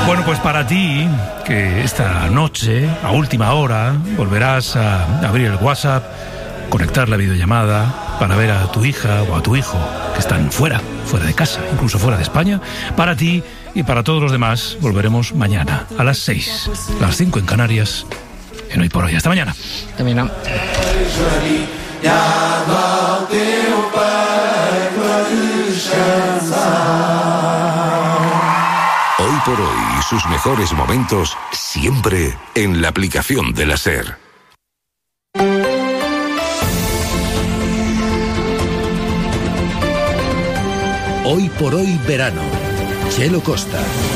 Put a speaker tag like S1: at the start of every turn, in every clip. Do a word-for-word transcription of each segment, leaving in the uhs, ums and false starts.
S1: Bueno, pues para ti, que esta noche, a última hora, volverás a abrir el WhatsApp, conectar la videollamada para ver a tu hija o a tu hijo que están fuera, fuera de casa, incluso fuera de España. Para ti y para todos los demás, volveremos mañana a las seis, las cinco en Canarias, en Hoy por Hoy. Hasta mañana.
S2: Hasta mañana.
S3: Hoy por Hoy y sus mejores momentos siempre en la aplicación de la SER. Hoy por Hoy verano. Chelo Costa.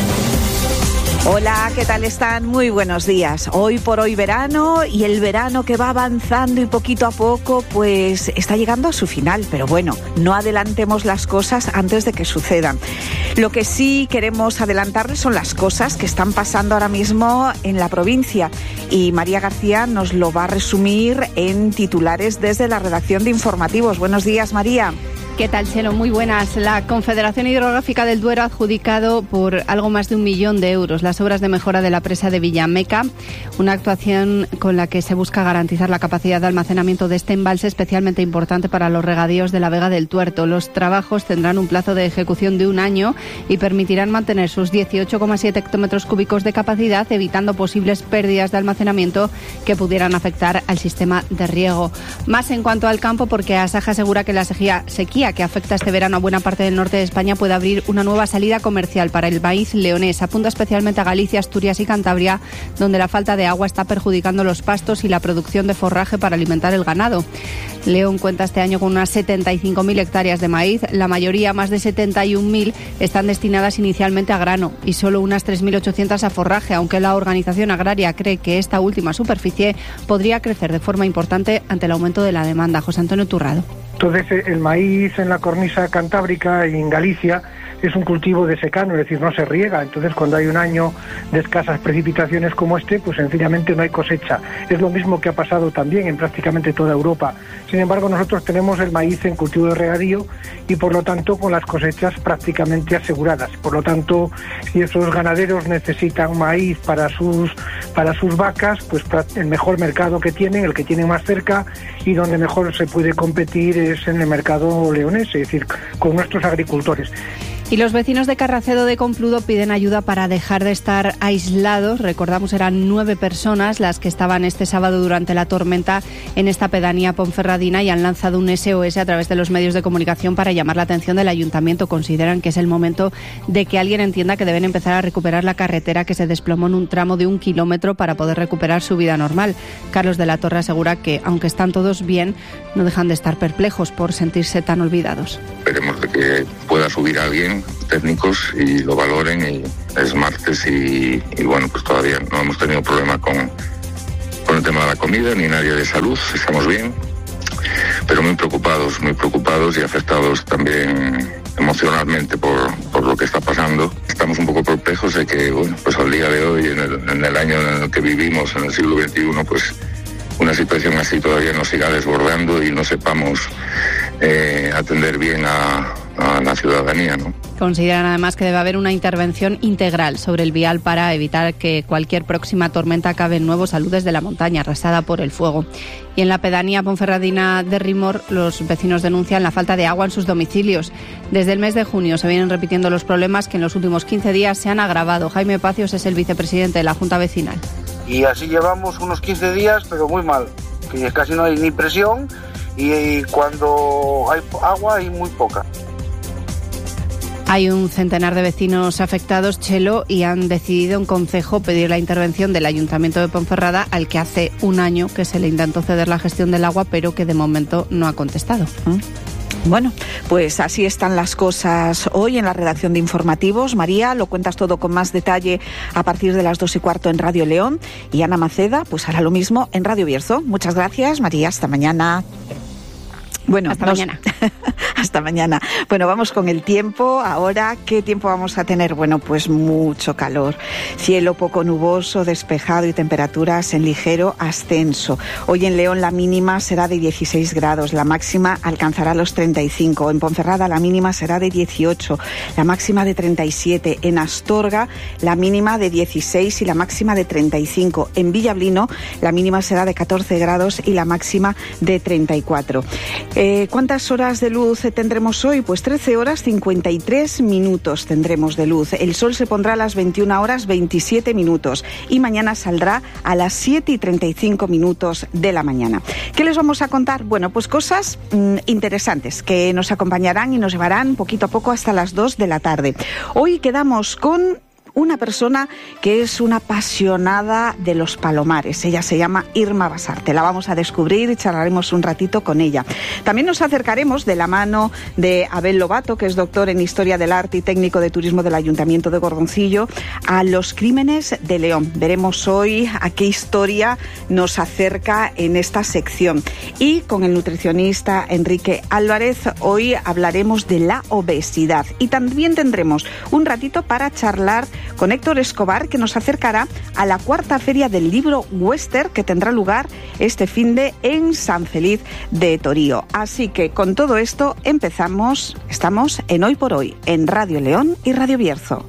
S4: Hola, ¿qué tal están? Muy buenos días. Hoy por hoy verano, y el verano que va avanzando y poquito a poco pues está llegando a su final, pero bueno, no adelantemos las cosas antes de que sucedan. Lo que sí queremos adelantarles son las cosas que están pasando ahora mismo en la provincia, y María García nos lo va a resumir en titulares desde la redacción de Informativos. Buenos días, María.
S5: ¿Qué tal, Chelo? Muy buenas. La Confederación Hidrográfica del Duero ha adjudicado por algo más de un millón de euros las obras de mejora de la presa de Villameca, una actuación con la que se busca garantizar la capacidad de almacenamiento de este embalse, especialmente importante para los regadíos de la Vega del Tuerto. Los trabajos tendrán un plazo de ejecución de un año y permitirán mantener sus dieciocho coma siete hectómetros cúbicos de capacidad, evitando posibles pérdidas de almacenamiento que pudieran afectar al sistema de riego. Más en cuanto al campo, porque Asaja asegura que la sequía, sequía que afecta este verano a buena parte del norte de España puede abrir una nueva salida comercial para el maíz leonés. Apunta especialmente a Galicia, Asturias y Cantabria, donde la falta de agua está perjudicando los pastos y la producción de forraje para alimentar el ganado. León cuenta este año con unas setenta y cinco mil hectáreas de maíz. La mayoría, más de setenta y un mil, están destinadas inicialmente a grano y solo unas tres mil ochocientas a forraje, aunque la organización agraria cree que esta última superficie podría crecer de forma importante ante el aumento de la demanda. José Antonio Turrado.
S6: Entonces, el maíz en la cornisa cantábrica y en Galicia es un cultivo de secano, es decir, no se riega. Entonces, cuando hay un año de escasas precipitaciones como este, pues sencillamente no hay cosecha. Es lo mismo que ha pasado también en prácticamente toda Europa. Sin embargo, nosotros tenemos el maíz en cultivo de regadío y, por lo tanto, con las cosechas prácticamente aseguradas. Por lo tanto, si esos ganaderos necesitan maíz para sus para sus vacas, pues el mejor mercado que tienen, el que tienen más cerca y donde mejor se puede competir es en el mercado leonés, es decir, con nuestros agricultores.
S5: Y los vecinos de Carracedo de Compludo piden ayuda para dejar de estar aislados. Recordamos, eran nueve personas las que estaban este sábado durante la tormenta en esta pedanía ponferradina y han lanzado un S O S a través de los medios de comunicación para llamar la atención del ayuntamiento. Consideran que es el momento de que alguien entienda que deben empezar a recuperar la carretera que se desplomó en un tramo de un kilómetro para poder recuperar su vida normal. Carlos de la Torre asegura que, aunque están todos bien, no dejan de estar perplejos por sentirse tan olvidados.
S7: Esperemos de que pueda subir alguien, técnicos, y lo valoren. Y es martes y, y bueno, pues todavía no hemos tenido problema con, con el tema de la comida ni nadie de salud, estamos bien, pero muy preocupados, muy preocupados y afectados también emocionalmente por, por lo que está pasando. Estamos un poco perplejos de que, bueno, pues al día de hoy, en el, en el año en el que vivimos, en el siglo veintiuno, pues una situación así todavía nos siga desbordando y no sepamos eh, atender bien a, a la ciudadanía, ¿no?
S5: Consideran además que debe haber una intervención integral sobre el vial para evitar que cualquier próxima tormenta acabe en nuevos aludes de la montaña arrasada por el fuego. Y en la pedanía ponferradina de Rimor, los vecinos denuncian la falta de agua en sus domicilios. Desde el mes de junio se vienen repitiendo los problemas que en los últimos quince días se han agravado. Jaime Pacios es el vicepresidente de la Junta Vecinal.
S8: Y así llevamos unos quince días, pero muy mal, que casi no hay ni presión y cuando hay agua hay muy poca.
S5: Hay un centenar de vecinos afectados, Chelo, y han decidido en concejo pedir la intervención del Ayuntamiento de Ponferrada, al que hace un año que se le intentó ceder la gestión del agua, pero que de momento no ha contestado.
S4: Bueno, pues así están las cosas hoy en la redacción de Informativos. María, lo cuentas todo con más detalle a partir de las dos y cuarto en Radio León, y Ana Maceda pues hará lo mismo en Radio Bierzo. Muchas gracias, María, hasta mañana. Bueno,
S5: hasta
S4: nos...
S5: mañana.
S4: Hasta mañana. Bueno, vamos con el tiempo. Ahora, ¿qué tiempo vamos a tener? Bueno, pues mucho calor. Cielo poco nuboso, despejado y temperaturas en ligero ascenso. Hoy en León la mínima será de dieciséis grados, la máxima alcanzará los treinta y cinco. En Ponferrada la mínima será de dieciocho, la máxima de treinta y siete. En Astorga la mínima de dieciséis y la máxima de treinta y cinco. En Villablino la mínima será de catorce grados y la máxima de treinta y cuatro. Eh, ¿Cuántas horas de luz tendremos hoy? Pues trece horas cincuenta y tres minutos tendremos de luz. El sol se pondrá a las veintiuna horas veintisiete minutos y mañana saldrá a las siete y treinta y cinco minutos de la mañana. ¿Qué les vamos a contar? Bueno, pues cosas mmm, interesantes que nos acompañarán y nos llevarán poquito a poco hasta las dos de la tarde. Hoy quedamos con una persona que es una apasionada de los palomares. Ella se llama Irma Basarte. La vamos a descubrir y charlaremos un ratito con ella. También nos acercaremos de la mano de Abel Lobato, que es doctor en Historia del Arte y técnico de turismo del Ayuntamiento de Gordoncillo, a los crímenes de León. Veremos hoy a qué historia nos acerca en esta sección. Y con el nutricionista Enrique Álvarez, hoy hablaremos de la obesidad. Y también tendremos un ratito para charlar con Héctor Escobar, que nos acercará a la cuarta feria del libro Western, que tendrá lugar este finde en San Feliz de Torío. Así que con todo esto empezamos, estamos en Hoy por Hoy, en Radio León y Radio Bierzo.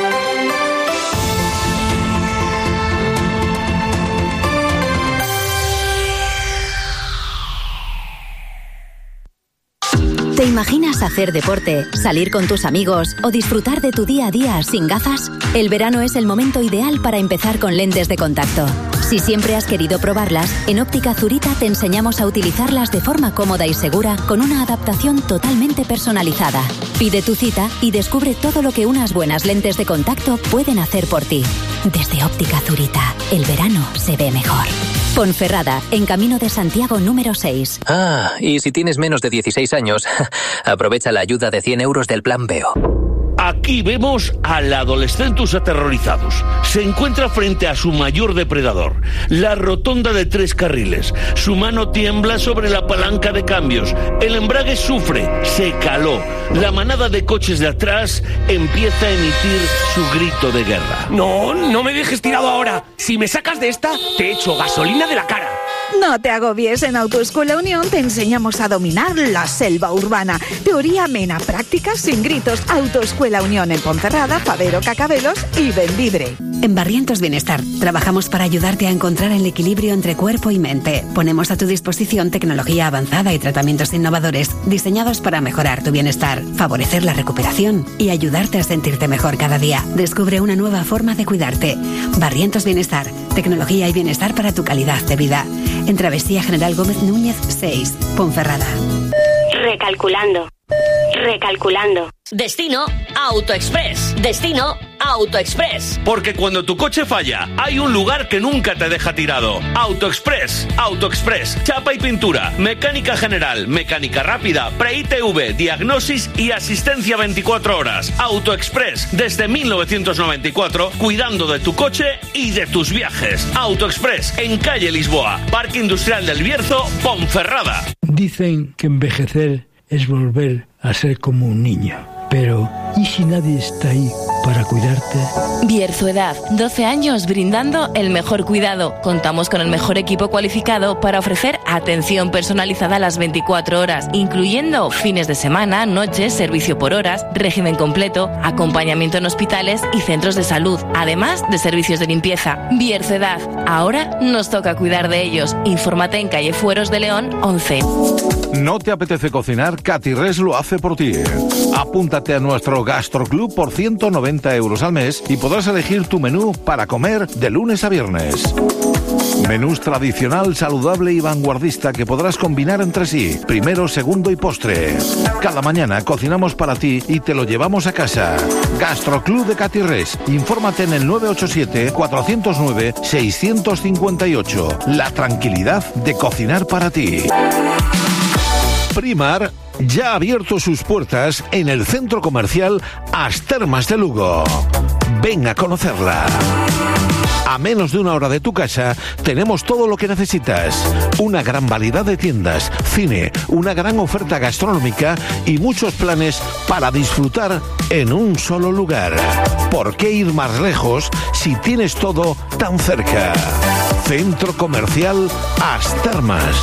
S2: ¿Te imaginas hacer deporte, salir con tus amigos o disfrutar de tu día a día sin gafas? El verano es el momento ideal para empezar con lentes de contacto. Si siempre has querido probarlas, en Óptica Zurita te enseñamos a utilizarlas de forma cómoda y segura con una adaptación totalmente personalizada. Pide tu cita y descubre todo lo que unas buenas lentes de contacto pueden hacer por ti. Desde Óptica Zurita, el verano se ve mejor. Ponferrada, en Camino de Santiago número seis.
S9: Ah, y si tienes menos de dieciséis años, aprovecha la ayuda de cien euros del Plan Veo.
S10: Aquí vemos al adolescentus aterrorizados. Se encuentra frente a su mayor depredador, la rotonda de tres carriles. Su mano tiembla sobre la palanca de cambios. El embrague sufre, se caló. La manada de coches de atrás empieza a emitir su grito de guerra.
S11: No, no me dejes tirado ahora. Si me sacas de esta, te echo gasolina de la cara.
S4: No te agobies, en Autoescuela Unión te enseñamos a dominar la selva urbana. Teoría amena, prácticas sin gritos. Autoescuela Unión en Ponferrada, Fabero, Cacabelos y Bembibre.
S12: En Barrientos Bienestar trabajamos para ayudarte a encontrar el equilibrio entre cuerpo y mente. Ponemos a tu disposición tecnología avanzada y tratamientos innovadores diseñados para mejorar tu bienestar, favorecer la recuperación y ayudarte a sentirte mejor cada día. Descubre una nueva forma de cuidarte. Barrientos Bienestar, tecnología y bienestar para tu calidad de vida. En Travesía General Gómez Núñez seis, Ponferrada.
S13: Recalculando. Recalculando.
S14: Destino AutoExpress. Destino AutoExpress.
S10: Porque cuando tu coche falla, hay un lugar que nunca te deja tirado. AutoExpress. AutoExpress. Chapa y pintura. Mecánica general. Mecánica rápida. Pre-I T V. Diagnosis y asistencia veinticuatro horas. AutoExpress. Desde mil novecientos noventa y cuatro, cuidando de tu coche y de tus viajes. AutoExpress. En calle Lisboa. Parque Industrial del Bierzo, Ponferrada.
S15: Dicen que envejecer es volver a ser como un niño. Pero, ¿y si nadie está ahí para cuidarte?
S16: Bierzo Edad, doce años brindando el mejor cuidado. Contamos con el mejor equipo cualificado para ofrecer atención personalizada a las veinticuatro horas, incluyendo fines de semana, noches, servicio por horas, régimen completo, acompañamiento en hospitales y centros de salud, además de servicios de limpieza. Bierzo Edad, ahora nos toca cuidar de ellos. Infórmate en calle Fueros de León once.
S17: ¿No te apetece cocinar? Catirres lo hace por ti. Apúntate a nuestro Gastroclub por ciento noventa euros al mes y podrás elegir tu menú para comer de lunes a viernes. Menús tradicional, saludable y vanguardista que podrás combinar entre sí, primero, segundo y postre. Cada mañana cocinamos para ti y te lo llevamos a casa. Gastroclub de Catirres. Infórmate en el nueve ocho siete, cuatro cero nueve, seis cinco ocho. La tranquilidad de cocinar para ti. Primar ya ha abierto sus puertas en el centro comercial As Termas de Lugo. Ven a conocerla. A menos de una hora de tu casa, tenemos todo lo que necesitas. Una gran variedad de tiendas, cine, una gran oferta gastronómica y muchos planes para disfrutar en un solo lugar. ¿Por qué ir más lejos si tienes todo tan cerca? Centro Comercial As Termas.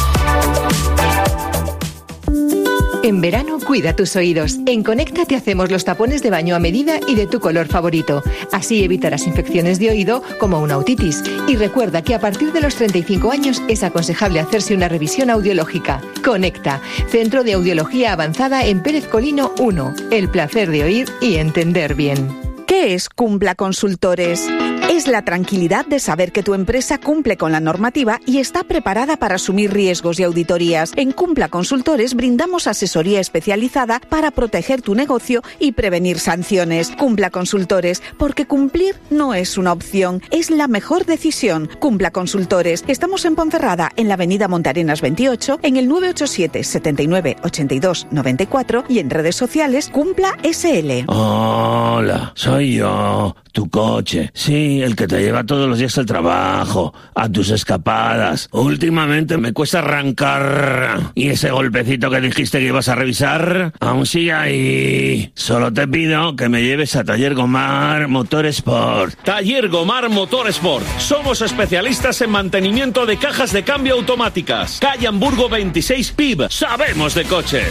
S18: En verano, cuida tus oídos. En Conecta te hacemos los tapones de baño a medida y de tu color favorito. Así evitarás infecciones de oído como una otitis. Y recuerda que a partir de los treinta y cinco años es aconsejable hacerse una revisión audiológica. Conecta, Centro de Audiología Avanzada en Pérez Colino uno. El placer de oír y entender bien.
S4: ¿Qué es Cumpla Consultores? Es la tranquilidad de saber que tu empresa cumple con la normativa y está preparada para asumir riesgos y auditorías. En Cumpla Consultores brindamos asesoría especializada para proteger tu negocio y prevenir sanciones. Cumpla Consultores, porque cumplir no es una opción, es la mejor decisión. Cumpla Consultores. Estamos en Ponferrada, en la avenida Montarenas veintiocho, en el nueve ocho siete, setenta y nueve, ochenta y dos, noventa y cuatro y en redes sociales Cumpla S L.
S10: Hola, soy yo, tu coche. Sí, el que te lleva todos los días al trabajo, a tus escapadas. Últimamente me cuesta arrancar. ¿Y ese golpecito que dijiste que ibas a revisar? Aún sigue ahí. Solo te pido que me lleves a Taller Gomar Motorsport. Taller Gomar Motorsport. Somos especialistas en mantenimiento de cajas de cambio automáticas. Calle Hamburgo veintiséis P I B. Sabemos de coches.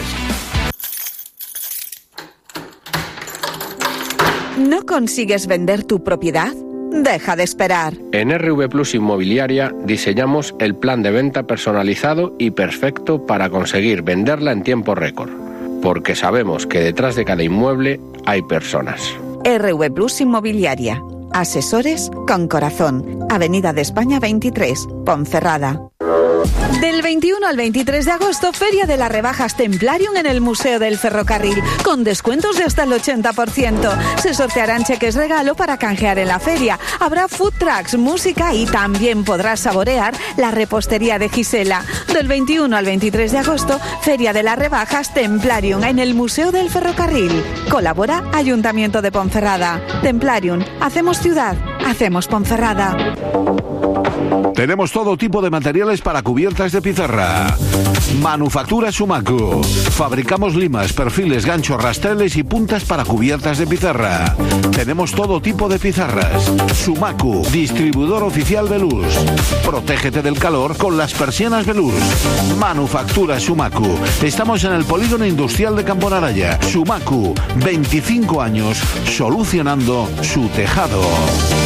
S4: ¿No consigues vender tu propiedad? Deja de esperar.
S19: En R V Plus Inmobiliaria diseñamos el plan de venta personalizado y perfecto para conseguir venderla en tiempo récord. Porque sabemos que detrás de cada inmueble hay personas.
S4: R V Plus Inmobiliaria. Asesores con corazón. Avenida de España veintitrés, Ponferrada. Del veintiuno al veintitrés de agosto, Feria de las Rebajas Templarium en el Museo del Ferrocarril, con descuentos de hasta el ochenta por ciento. Se sortearán cheques regalo para canjear en la feria. Habrá food trucks, música y también podrás saborear la repostería de Gisela. Del veintiuno al veintitrés de agosto, Feria de las Rebajas Templarium en el Museo del Ferrocarril. Colabora Ayuntamiento de Ponferrada. Templarium, hacemos ciudad, hacemos Ponferrada.
S17: Tenemos todo tipo de materiales para cubiertas de pizarra. Manufactura Sumacu. Fabricamos limas, perfiles, ganchos, rastreles y puntas para cubiertas de pizarra. Tenemos todo tipo de pizarras. Sumacu, distribuidor oficial Velux. Protégete del calor con las persianas Velux. Manufactura Sumacu. Estamos en el Polígono Industrial de Camponaraya. Sumacu, veinticinco años solucionando su tejado.